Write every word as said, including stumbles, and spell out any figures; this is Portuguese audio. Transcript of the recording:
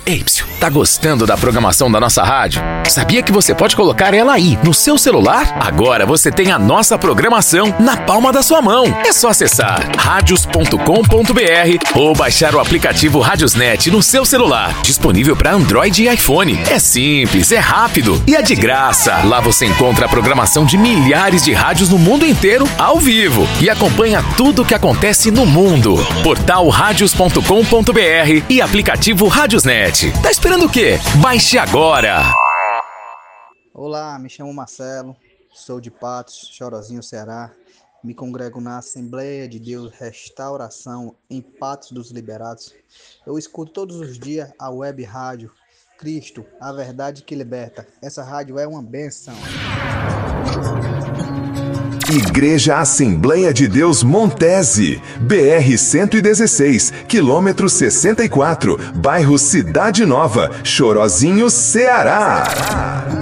Ei, psiu, tá gostando da programação da nossa rádio? Sabia que você pode colocar ela aí, no seu celular? Agora você tem a nossa programação na palma da sua mão. É só acessar radios ponto com ponto br ou baixar o aplicativo Radiosnet no seu celular. Disponível para Android e iPhone. É simples, é rápido e é de graça. Lá você encontra a programação de milhares de rádios no mundo inteiro, ao vivo. E acompanha tudo o que acontece no mundo. Portal radios ponto com ponto br e aplicativo Radiosnet. Tá esperando o quê? Baixe agora! Olá, me chamo Marcelo, sou de Patos, Chorozinho, Ceará. Me congrego na Assembleia de Deus Restauração em Patos dos Liberados. Eu escuto todos os dias a web rádio Cristo, a verdade que liberta. Essa rádio é uma bênção. Igreja Assembleia de Deus Montese, B R cento e dezesseis, quilômetro sessenta e quatro, bairro Cidade Nova, Chorozinho, Ceará.